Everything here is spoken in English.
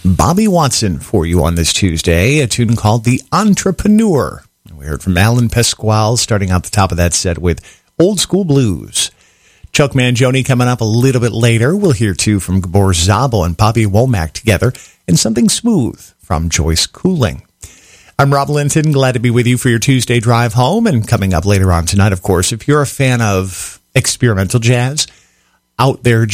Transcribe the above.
Bobby Watson for you on this Tuesday, a tune called The Entrepreneur. We heard from Alan Pasquale starting out the top of that set with Old School Blues. Chuck Mangione coming up a little bit later. We'll hear too from Gabor Szabo and Bobby Womack together, and Something Smooth from Joyce Cooling. I'm Rob Linton, glad to be with you for your Tuesday drive home. And coming up later on tonight, of course, if you're a fan of experimental jazz, out there